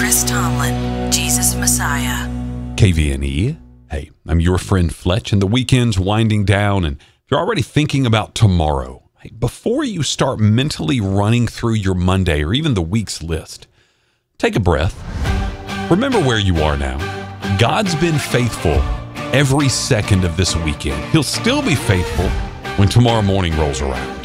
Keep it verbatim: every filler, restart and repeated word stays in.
Chris Tomlin, Jesus Messiah. K V N E. Hey, I'm your friend Fletch, and the weekend's winding down, and you're already thinking about tomorrow. Hey, before you start mentally running through your Monday or even the week's list, take a breath. Remember where you are now. God's been faithful every second of this weekend. He'll still be faithful when tomorrow morning rolls around.